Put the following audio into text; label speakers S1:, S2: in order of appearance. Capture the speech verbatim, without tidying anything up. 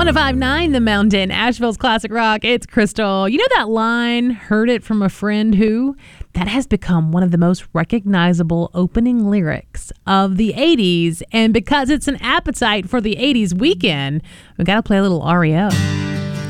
S1: oh five point nine The Mountain, Asheville's Classic Rock. It's Crystal. You know that line, heard it from a friend who? That has become one of the most recognizable opening lyrics of the eighties. And because it's an appetite for the eighties weekend, we got to play a little R E O.